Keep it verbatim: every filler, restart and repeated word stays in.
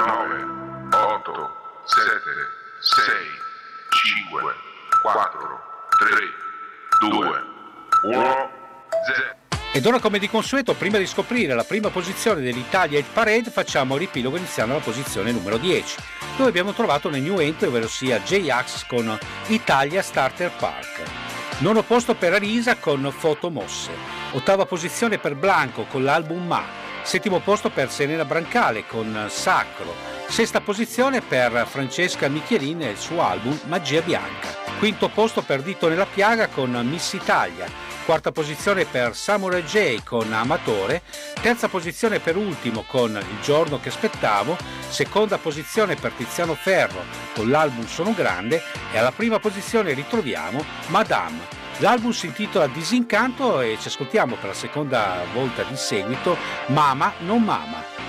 nove, otto, sette, sei, cinque, quattro, tre, due, uno, zero. Ed ora, come di consueto, prima di scoprire la prima posizione dell'Italia Hit Parade, facciamo il riepilogo iniziando alla posizione numero dieci, dove abbiamo trovato una new entry, ovvero sia J-Ax con Italia Starter Park. Nono posto per Arisa con Foto Mosse. Ottava posizione per Blanco con l'album Ma. Settimo posto per Serena Brancale con Sacro. Sesta posizione per Francesca Michelin e il suo album Magia Bianca. Quinto posto per Dito nella Piaga con Miss Italia. Quarta posizione per Samurai J con Amatore, terza posizione per Ultimo con Il giorno che aspettavo, seconda posizione per Tiziano Ferro con l'album Sono grande e alla prima posizione ritroviamo Madame. L'album si intitola Disincanto e ci ascoltiamo per la seconda volta di seguito Mama non Mama.